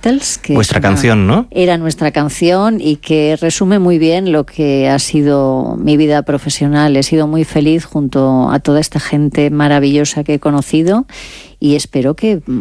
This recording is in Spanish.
Beatles, que vuestra canción, ¿no? Era nuestra canción y que resume muy bien lo que ha sido mi vida profesional. He sido muy feliz junto a toda esta gente maravillosa que he conocido y espero que